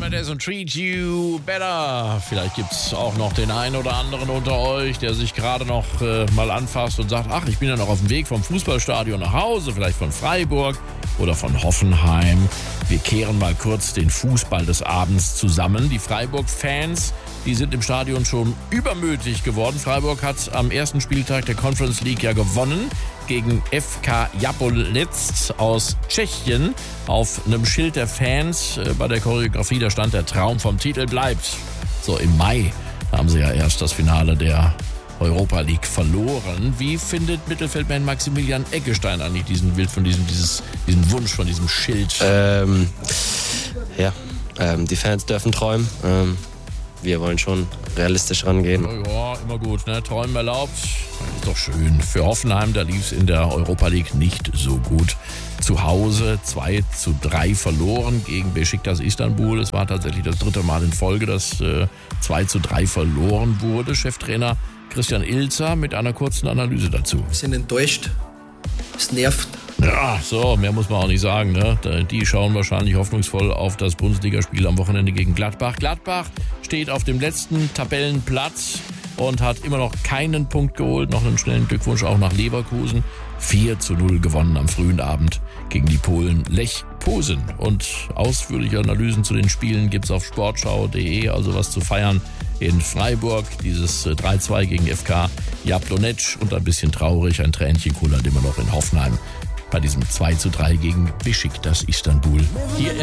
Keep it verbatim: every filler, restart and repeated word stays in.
Doesn't treat you better. Vielleicht gibt es auch noch den einen oder anderen unter euch, der sich gerade noch äh, mal anfasst und sagt, ach, ich bin ja noch auf dem Weg vom Fußballstadion nach Hause, vielleicht von Freiburg oder von Hoffenheim. Wir kehren mal kurz den Fußball des Abends zusammen. Die Freiburg-Fans, die sind im Stadion schon übermütig geworden. Freiburg hat am ersten Spieltag der Conference League ja gewonnen gegen F K Jablonec aus Tschechien. Auf einem Schild der Fans äh, bei der Choreografie, da stand, der Traum vom Titel bleibt. So im Mai haben sie ja erst das Finale der Europa League verloren. Wie findet Mittelfeldmann Maximilian Eggestein eigentlich diesen Bild von diesem, dieses, diesen Wunsch von diesem Schild? Ähm, ja, ähm, die Fans dürfen träumen. Ähm, wir wollen schon realistisch rangehen. Ja, ja, immer gut, ne? Träumen erlaubt. Ist doch schön. Für Hoffenheim, da lief es in der Europa League nicht so gut. Zu Hause zwei zu drei verloren gegen Beşiktaş Istanbul. Es war tatsächlich das dritte Mal in Folge, dass äh, zwei zu drei verloren wurde. Cheftrainer Christian Ilzer mit einer kurzen Analyse dazu. Wir sind enttäuscht. Es nervt. Ja, so, mehr muss man auch nicht sagen, ne? Die schauen wahrscheinlich hoffnungsvoll auf das Bundesligaspiel am Wochenende gegen Gladbach. Gladbach steht auf dem letzten Tabellenplatz und hat immer noch keinen Punkt geholt. Noch einen schnellen Glückwunsch auch nach Leverkusen. vier zu null gewonnen am frühen Abend gegen die Polen Lech Posen. Und ausführliche Analysen zu den Spielen gibt's auf sportschau punkt de, also was zu feiern in Freiburg. Dieses drei zwei gegen F K Jablonec und ein bisschen traurig, ein Tränchen kullert immer noch in Hoffenheim bei diesem zwei zu drei gegen Beşiktaş Istanbul. Hier